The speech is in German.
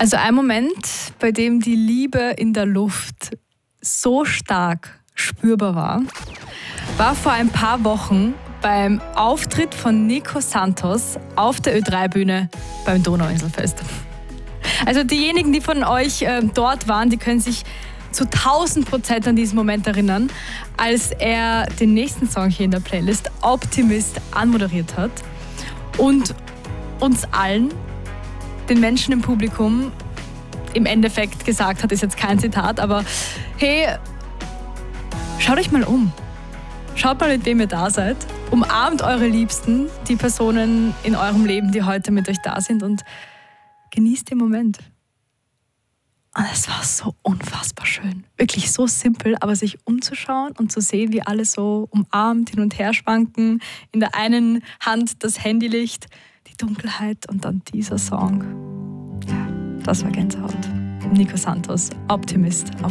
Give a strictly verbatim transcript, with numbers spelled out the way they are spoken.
Also ein Moment, bei dem die Liebe in der Luft so stark spürbar war, war vor ein paar Wochen beim Auftritt von Nico Santos auf der Ö drei Bühne beim Donauinselfest. Also diejenigen, die von euch äh, dort waren, die können sich zu tausend Prozent an diesen Moment erinnern, als er den nächsten Song hier in der Playlist, Optimist, anmoderiert hat und uns allen, den Menschen im Publikum, im Endeffekt gesagt hat, ist jetzt kein Zitat, aber hey, schaut euch mal um. Schaut mal, mit wem ihr da seid. Umarmt eure Liebsten, die Personen in eurem Leben, die heute mit euch da sind, und genießt den Moment. Und es war so unfassbar schön. Wirklich so simpel, aber sich umzuschauen und zu sehen, wie alle so umarmt hin und her schwanken. In der einen Hand das Handylicht, die Dunkelheit und dann dieser Song. Ja, das war Gänsehaut. Nico Santos, Optimist auf